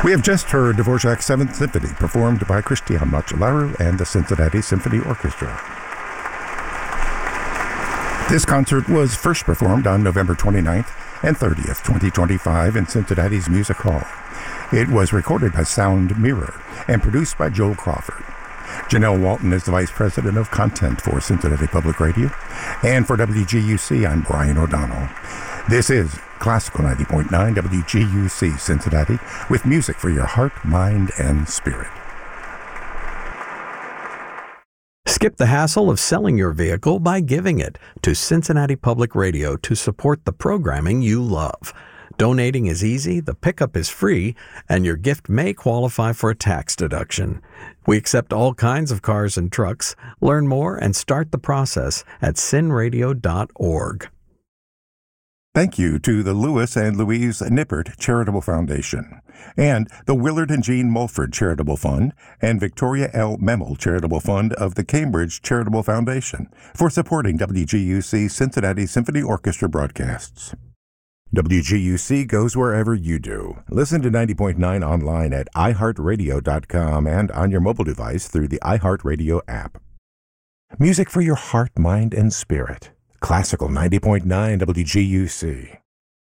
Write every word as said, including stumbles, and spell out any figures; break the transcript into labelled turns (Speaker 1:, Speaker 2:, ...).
Speaker 1: We have just heard Dvorak's Seventh Symphony, performed by Christian Marchellaru and the Cincinnati Symphony Orchestra. This concert was first performed on November twenty-ninth and thirtieth, twenty twenty-five in Cincinnati's Music Hall. It was recorded by Sound Mirror and produced by Joel Crawford. Janelle Walton is the Vice President of Content for Cincinnati Public Radio. And for W G U C, I'm Brian O'Donnell. This is Classical ninety point nine W G U C Cincinnati, with music for your heart, mind, and spirit.
Speaker 2: Skip the hassle of selling your vehicle by giving it to Cincinnati Public Radio to support the programming you love. Donating is easy, the pickup is free, and your gift may qualify for a tax deduction. We accept all kinds of cars and trucks. Learn more and start the process at cin radio dot org.
Speaker 1: Thank you to the Louis and Louise Nippert Charitable Foundation, and the Willard and Jean Mulford Charitable Fund, and Victoria L. Memel Charitable Fund of the Cambridge Charitable Foundation for supporting W G U C Cincinnati Symphony Orchestra broadcasts. W G U C goes wherever you do. Listen to ninety point nine online at i heart radio dot com and on your mobile device through the iHeartRadio app. Music for your heart, mind, and spirit. Classical ninety point nine W G U C.